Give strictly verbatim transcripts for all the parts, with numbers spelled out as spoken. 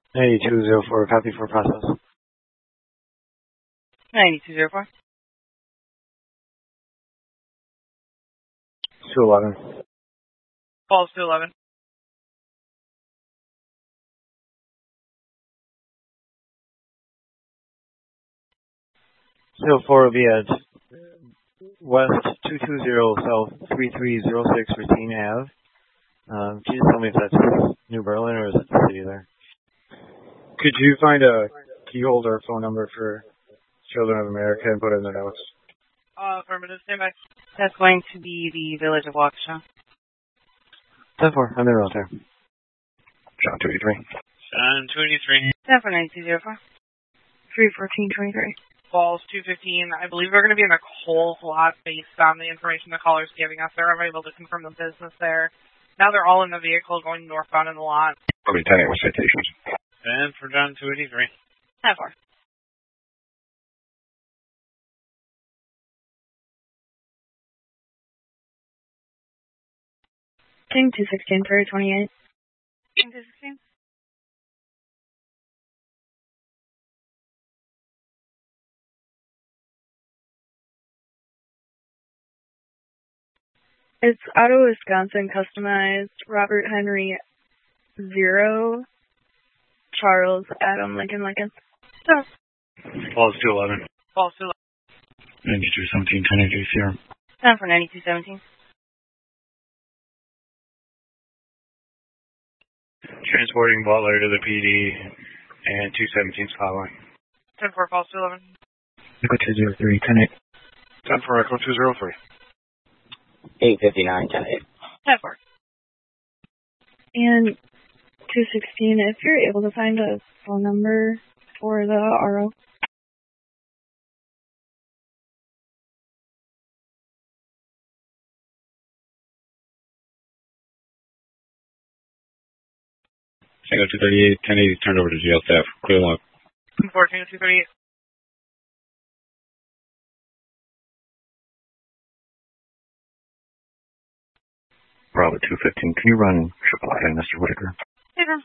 ninety-two zero four, copy for process. ninety-two zero four. two eleven. Calls two eleven. zero four will be at West two two zero South three three zero six Racine Ave. Um, can you just tell me if that's New Berlin or is it the city there? Could you find a key holder phone number for Children of America and put it in the notes? Uh, affirmative, standby. That's going to be the Village of Waukesha. ten four, I'm in route there. John two eighty-three. John two eighty-three. ten four ninety-two zero four. three fourteen twenty-three. Falls two fifteen. I believe we're going to be in the coal lot based on the information the caller's giving us. They're able to confirm the business there. Now they're all in the vehicle going northbound in the lot. Probably ten eight with citations. And for John two eighty-three. ten four. King two sixteen, Prairie twenty-eight. King two sixteen. It's Auto Wisconsin customized, Robert Henry zero, Charles Adam Lincoln Lincoln. So. Falls two eleven. Falls two eleven. ninety-two seventeen, ten eighty zero. Time for ninety-two seventeen. Transporting Butler to the P D and two seventeen's following. ten four, falls two eleven. Echo two zero three, ten eight. ten four, Echo two zero three. eight fifty-nine, ten eight. ten four. And two sixteen, if you're able to find a phone number for the R O. Echo two thirty-eight, ten eighty turned over to jail staff. Clear log. fourteen, two thirty-eight. Bravo two fifteen, can you run triple I, Mister Whitaker? Yeah.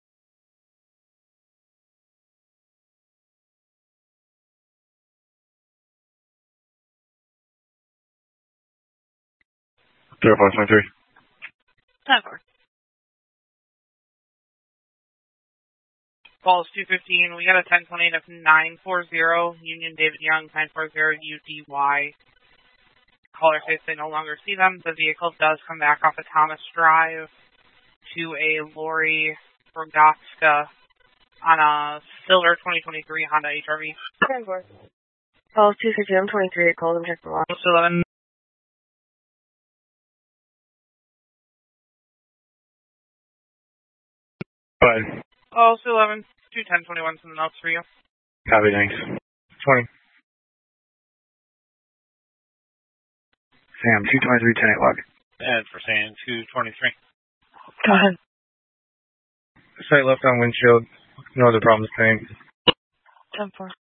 zero five twenty-three. ten four. Falls two fifteen. We got a ten twenty of nine forty, Union David Young, nine forty U D Y. Caller says they no longer see them. The vehicle does come back off of Thomas Drive to a Lori Rogatska on a silver twenty twenty-three Honda H R V. ten four. Falls two fifteen, twenty-three, call them, check the law. eleven. Five. Falls eleven. Two ten twenty-one's in the notes for you. Copy, thanks. twenty. Sam, two twenty-three, ten eight log. And for Sam, two twenty-three. Go ahead. Sight left on windshield. No other problems, same. ten four.